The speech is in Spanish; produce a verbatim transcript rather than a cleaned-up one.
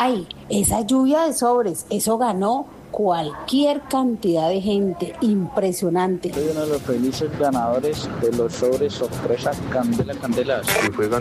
Ay, esa lluvia de sobres, eso ganó cualquier cantidad de gente, impresionante. Soy uno de los felices ganadores de los sobres sorpresa Candela Candela. Y fue